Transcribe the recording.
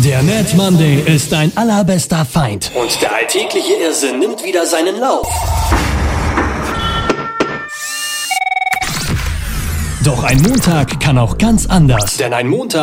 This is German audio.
Der Mad Monday ist dein allerbester Feind. Und der alltägliche Irrsinn nimmt wieder seinen Lauf. Doch ein Montag kann auch ganz anders. Denn ein Montag